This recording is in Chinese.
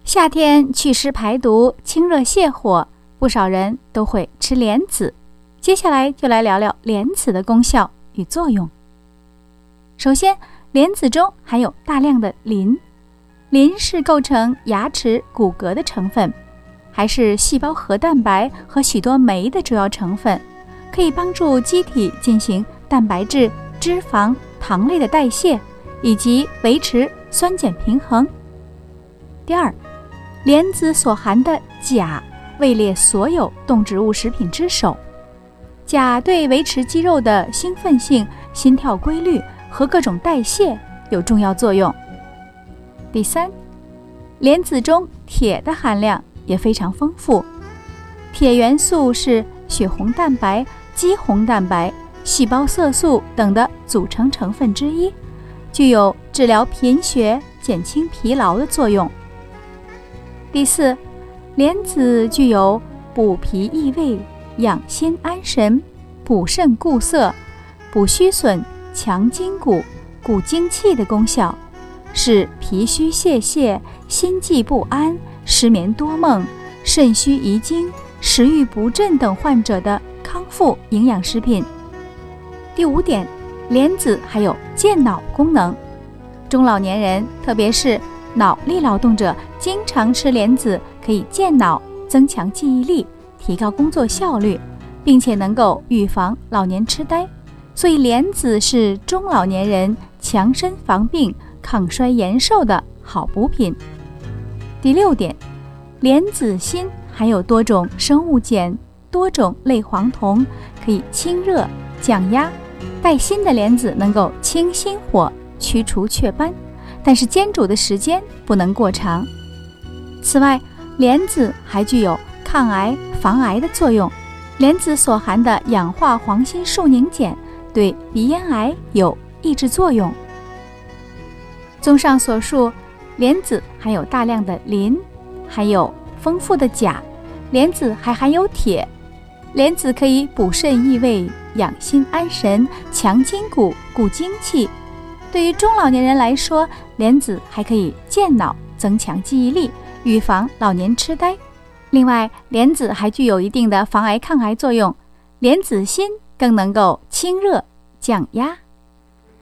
夏天祛湿排毒、清热泻火，不少人都会吃莲子。接下来就来聊聊莲子的功效与作用。首先，莲子中含有大量的磷，磷是构成牙齿骨骼的成分，还是细胞核蛋白和许多酶的主要成分，可以帮助机体进行蛋白质、脂肪、糖类的代谢，以及维持酸碱平衡。第二，莲子所含的钾位列所有动植物食品之首，钾对维持肌肉的兴奋性、心跳规律和各种代谢有重要作用。第三，莲子中铁的含量也非常丰富，铁元素是血红蛋白、肌红蛋白、细胞色素等的组成成分之一，具有治疗贫血、减轻疲劳的作用。第四，莲子具有补脾益胃、养心安神、补肾固涩、补虚损、强筋骨、固精气的功效，是脾虚泄泻、心悸不安、失眠多梦、肾虚遗精、食欲不振等患者的康复营养食品。第五点，莲子还有健脑功能，中老年人，特别是脑力劳动者，经常吃莲子可以健脑、增强记忆力、提高工作效率，并且能够预防老年痴呆，所以莲子是中老年人强身防病、抗衰延寿的好补品。第六点，莲子心含有多种生物碱、多种类黄酮，可以清热降压。带心的莲子能够清心火、驱除雀斑，但是煎煮的时间不能过长。此外，莲子还具有抗癌、防癌的作用。莲子所含的氧化黄心树宁碱对鼻咽癌有抑制作用。综上所述，莲子含有大量的磷，还有丰富的钾，莲子还含有铁。莲子可以补肾益胃、养心安神、强筋骨、固精气。对于中老年人来说，莲子还可以健脑、增强记忆力，预防老年痴呆。另外，莲子还具有一定的防癌抗癌作用，莲子心更能够清热降压。